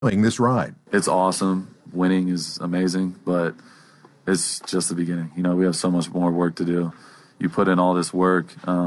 this ride. It's awesome. Winning is amazing, but it's just the beginning. You know, we have so much more work to do. You put in all this work,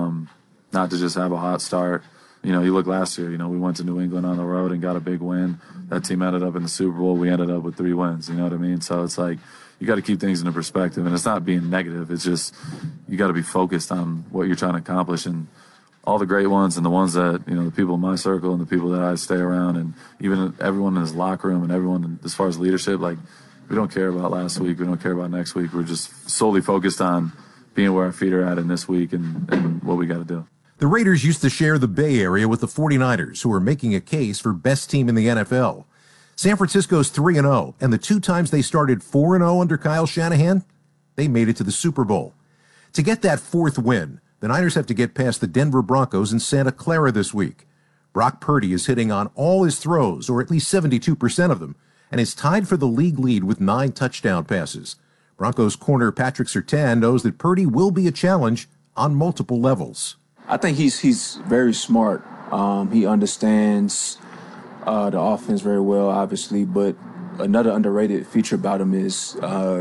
not to just have a hot start. You know, you look last year, you know, we went to New England on the road and got a big win. That team ended up in the Super Bowl. We ended up with 3 wins, you know what I mean? So it's like, you got to keep things into perspective. And it's not being negative. It's just, you got to be focused on what you're trying to accomplish. And all the great ones and the ones that, you know, the people in my circle and the people that I stay around and even everyone in his locker room and everyone as far as leadership, like, we don't care about last week. We don't care about next week. We're just solely focused on being where our feet are at in this week and what we got to do. The Raiders used to share the Bay Area with the 49ers, who are making a case for best team in the NFL. San Francisco's 3-0, and the 2 times they started 4-0 under Kyle Shanahan, they made it to the Super Bowl. To get that 4th win, the Niners have to get past the Denver Broncos in Santa Clara this week. Brock Purdy is hitting on all his throws, or at least 72% of them, and is tied for the league lead with 9 touchdown passes. Broncos corner Patrick Surtain knows that Purdy will be a challenge on multiple levels. I think he's very smart. He understands the offense very well, obviously, but another underrated feature about him is,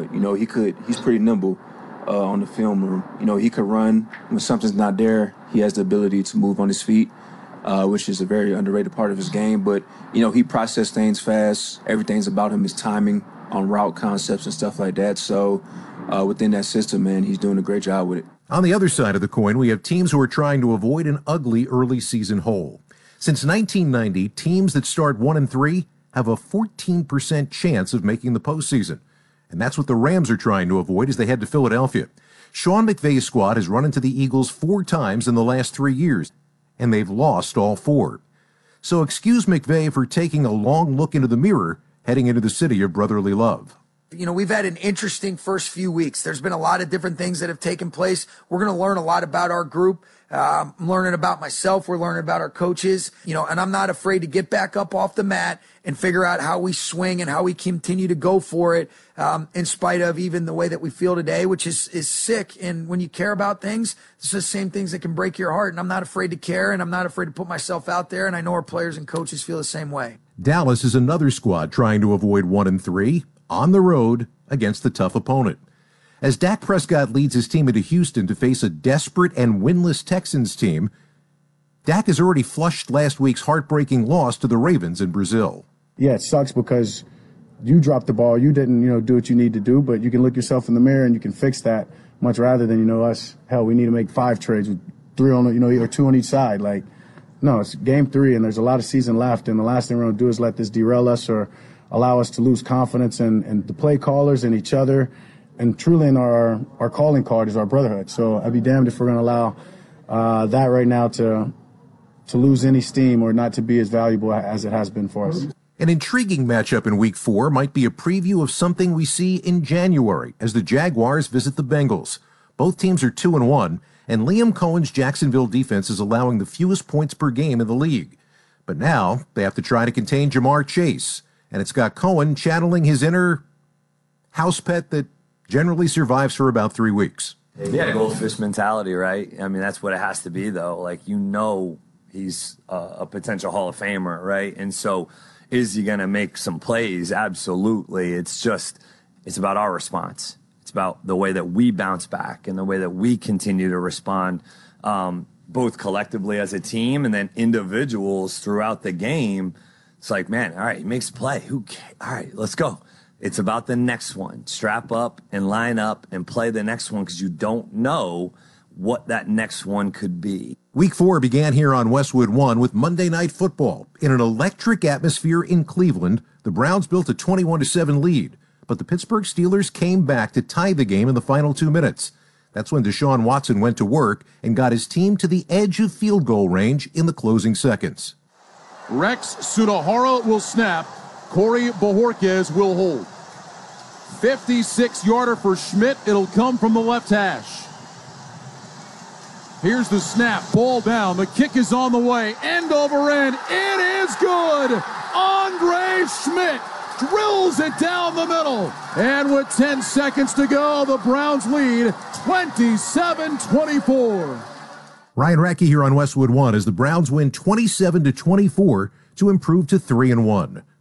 he's pretty nimble on the film room. You know, he could run when something's not there. He has the ability to move on his feet, which is a very underrated part of his game. But, you know, he processes things fast. Everything's about him is timing on route concepts and stuff like that. So within that system, man, he's doing a great job with it. On the other side of the coin, we have teams who are trying to avoid an ugly early season hole. Since 1990, teams that start 1-3 have a 14% chance of making the postseason. And that's what the Rams are trying to avoid as they head to Philadelphia. Sean McVay's squad has run into the Eagles 4 times in the last 3 years, and they've lost all 4. So excuse McVay for taking a long look into the mirror heading into the city of brotherly love. You know, we've had an interesting first few weeks. There's been a lot of different things that have taken place. We're going to learn a lot about our group. I'm learning about myself. We're learning about our coaches, you know, and I'm not afraid to get back up off the mat and figure out how we swing and how we continue to go for it, in spite of even the way that we feel today, which is sick. And when you care about things, it's the same things that can break your heart. And I'm not afraid to care, and I'm not afraid to put myself out there. And I know our players and coaches feel the same way. Dallas is another squad trying to avoid 1-3 on the road against the tough opponent. As Dak Prescott leads his team into Houston to face a desperate and winless Texans team, Dak has already flushed last week's heartbreaking loss to the Ravens in Brazil. Yeah, it sucks because you dropped the ball. You didn't, do what you need to do, but you can look yourself in the mirror and you can fix that much rather than, us. Hell, we need to make 5 trades with 3 on, or 2 on each side. Like, no, it's game 3 and there's a lot of season left, and the last thing we're going to do is let this derail us or allow us to lose confidence in the play callers and each other. And truly in our calling card is our brotherhood. So I'd be damned if we're going to allow that right now to lose any steam or not to be as valuable as it has been for us. An intriguing matchup in Week 4 might be a preview of something we see in January as the Jaguars visit the Bengals. Both teams are 2-1, and Liam Cohen's Jacksonville defense is allowing the fewest points per game in the league. But now they have to try to contain Jamar Chase, and it's got Cohen channeling his inner house pet that generally survives for about 3 weeks. Yeah, goldfish mentality, right? I mean, that's what it has to be, though. Like, he's a potential Hall of Famer, right? And so is he going to make some plays? Absolutely. It's about our response. It's about the way that we bounce back and the way that we continue to respond, both collectively as a team and then individuals throughout the game. It's like, man, all right, he makes a play. All right, let's go. It's about the next one. Strap up and line up and play the next one because you don't know what that next one could be. Week 4 began here on Westwood One with Monday Night Football. In an electric atmosphere in Cleveland, the Browns built a 21-7 lead, but the Pittsburgh Steelers came back to tie the game in the final 2 minutes. That's when Deshaun Watson went to work and got his team to the edge of field goal range in the closing seconds. Rex Sunahara will snap. Corey Bojorquez will hold. 56-yarder for Schmidt. It'll come from the left hash. Here's the snap. Ball down. The kick is on the way. End over end. It is good. Andre Schmidt drills it down the middle. And with 10 seconds to go, the Browns lead 27-24. Ryan Racky here on Westwood One as the Browns win 27-24 to improve to 3-1.